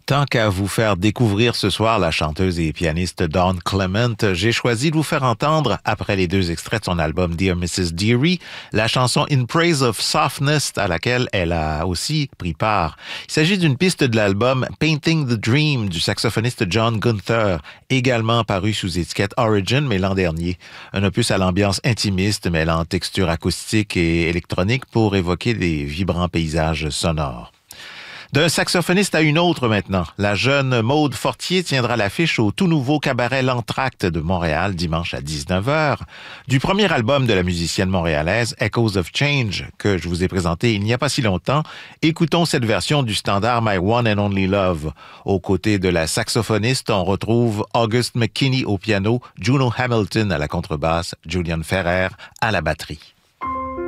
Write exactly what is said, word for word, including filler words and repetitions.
Tant qu'à vous faire découvrir ce soir la chanteuse et pianiste Dawn Clement, j'ai choisi de vous faire entendre, après les deux extraits de son album Dear missus Dearie, la chanson In Praise of Softness à laquelle elle a aussi pris part. Il s'agit d'une piste de l'album Painting the Dream du saxophoniste John Gunther, également paru sous étiquette Origin, mais l'an dernier. Un opus à l'ambiance intimiste mêlant texture acoustique et électronique pour évoquer des vibrants paysages sonores. D'un saxophoniste à une autre maintenant, la jeune Maude Fortier tiendra l'affiche au tout nouveau cabaret L'Entracte de Montréal dimanche à dix-neuf heures. Du premier album de la musicienne montréalaise Echoes of Change que je vous ai présenté il n'y a pas si longtemps, écoutons cette version du standard My One and Only Love. Aux côtés de la saxophoniste, on retrouve August McKinney au piano, Juno Hamilton à la contrebasse, Julian Ferrer à la batterie.